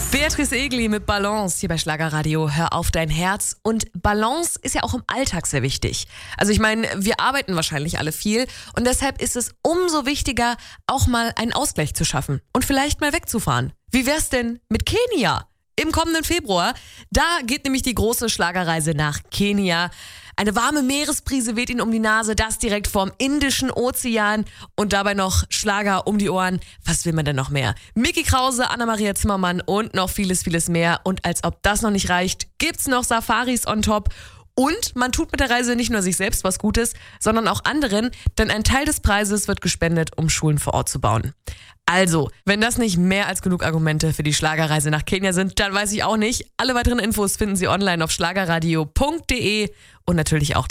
Beatrice Egli mit Balance hier bei Schlagerradio. Hör auf dein Herz. Und Balance ist ja auch im Alltag sehr wichtig. Also ich meine, wir arbeiten wahrscheinlich alle viel und deshalb ist es umso wichtiger, auch mal einen Ausgleich zu schaffen und vielleicht mal wegzufahren. Wie wär's denn mit Kenia? Im kommenden Februar, da geht nämlich die große Schlagerreise nach Kenia. Eine warme Meeresbrise weht ihnen um die Nase, das direkt vorm Indischen Ozean und dabei noch Schlager um die Ohren. Was will man denn noch mehr? Micky Krause, Anna-Maria Zimmermann und noch vieles, vieles mehr. Und als ob das noch nicht reicht, gibt's noch Safaris on top. Und man tut mit der Reise nicht nur sich selbst was Gutes, sondern auch anderen, denn ein Teil des Preises wird gespendet, um Schulen vor Ort zu bauen. Also, wenn das nicht mehr als genug Argumente für die Schlagerreise nach Kenia sind, dann weiß ich auch nicht. Alle weiteren Infos finden Sie online auf schlagerradio.de und natürlich auch